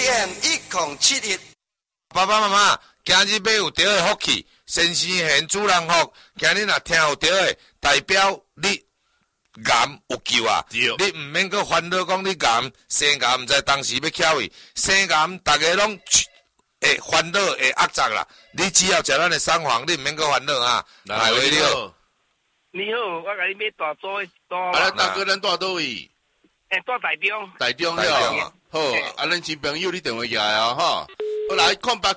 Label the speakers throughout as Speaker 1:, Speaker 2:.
Speaker 1: AM1071。
Speaker 2: 爸爸妈妈，今日买有着的福气，先生现主人福。今日若听有着的，代表你癌有救啊！你毋免阁烦恼讲你癌生癌，毋知当时要翘位生癌，大家拢会烦恼会压榨啦。你只要食咱的三黄，你毋免阁烦恼啊！来喂你好，
Speaker 3: 你好，我甲你买大桌大。
Speaker 4: 啊，大哥，咱住倒位？
Speaker 3: 住台中。
Speaker 4: 台中了，好，啊，恁新朋友你电话起来啊，哈。好来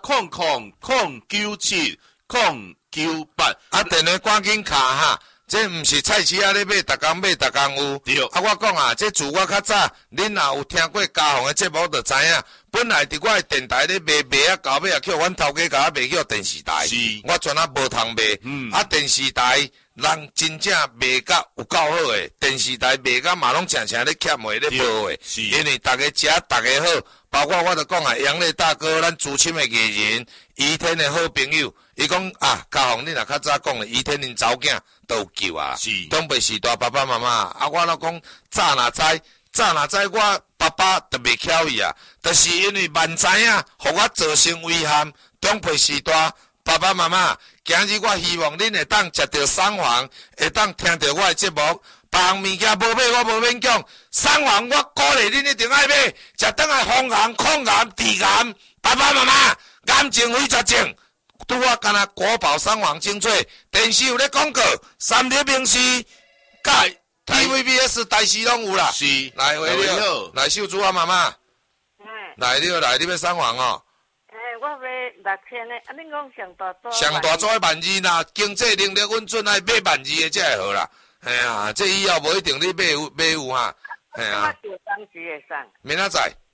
Speaker 4: 0800970998，
Speaker 2: 啊，电话赶紧卡哈。这毋是菜市仔咧买，逐工买，逐工有。
Speaker 4: 对。
Speaker 2: 啊，我讲啊，这自我较早，恁若有听过家访的节目，就知影。本来伫我的电台咧卖啊，到尾啊，叫阮头家甲我卖叫电视台。
Speaker 4: 是。
Speaker 2: 我全啊无通卖。啊，电视台人真正卖甲有够好诶，电视台卖甲嘛拢常常咧欠话咧报话。
Speaker 4: 是。
Speaker 2: 因为逐个食，逐个好，包括我著讲啊，杨烈大哥，咱资深的艺人，倚天的好朋友。伊讲啊，家访你若较早讲的，倚天恁查某囝都有救啊！
Speaker 4: 是，
Speaker 2: 东北时代爸爸妈妈啊，我老讲早若知，我爸爸就袂巧伊啊，就是因为万知影，互我造成危险。东北时代爸爸妈妈，今日我希望恁会当食到三黄，会当听到我的节目。别项物件无买，我无勉强。三黄我鼓励恁一定爱买，食倒来防癌、抗癌、治癌。爸爸妈妈，癌症非绝症。拄我干那国宝三黄精粹，电视有咧广告，三立明视、甲 TVBS 台视拢有啦。
Speaker 4: 是，
Speaker 2: 来，喂你好，来秀珠啊妈妈。来你好，来你要三黄哦。
Speaker 5: 我要6000的，啊，恁讲上大组。
Speaker 2: 上大组的12,000啦，经济能力稳准，爱买12,000的才会好啦。哎呀，这以后无一定你买有哈。哎呀。
Speaker 5: 我就当时会送。
Speaker 2: 明仔载。